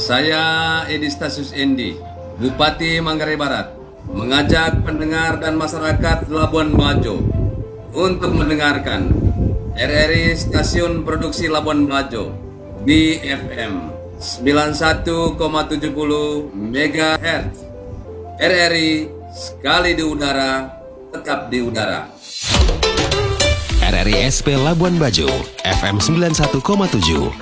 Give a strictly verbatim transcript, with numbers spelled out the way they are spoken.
Saya Edi Stasius Endi, Bupati Manggarai Barat, mengajak pendengar dan masyarakat Labuan Bajo untuk mendengarkan R R I Stasiun Produksi Labuan Bajo B F M sembilan puluh satu koma tujuh puluh megahertz. R R I sekali di udara, tetap di udara. R R I S P Labuan Bajo F M sembilan puluh satu koma tujuh.